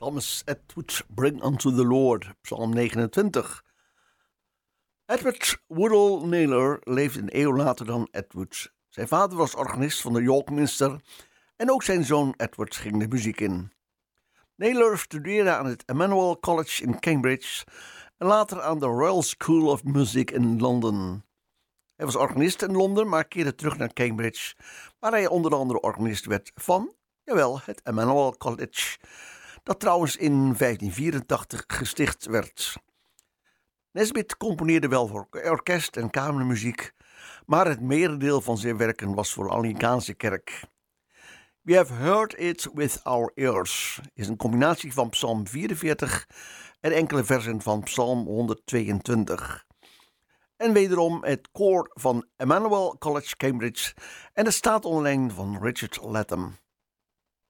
Thomas Edward, Bring Unto the Lord, Psalm 29. Edward Woodall Naylor leefde een eeuw later dan Edward. Zijn vader was organist van de York Minster en ook zijn zoon Edward ging de muziek in. Naylor studeerde aan het Emmanuel College in Cambridge en later aan de Royal School of Music in Londen. Hij was organist in Londen, maar keerde terug naar Cambridge, waar hij onder andere organist werd van, het Emmanuel College, dat trouwens in 1584 gesticht werd. Nesbitt componeerde wel voor orkest en kamermuziek, maar het merendeel van zijn werken was voor de Anglicaanse kerk. We have heard it with our ears is een combinatie van Psalm 44 en enkele versen van Psalm 122. En wederom het koor van Emmanuel College Cambridge en het staat onder leiding van Richard Latham.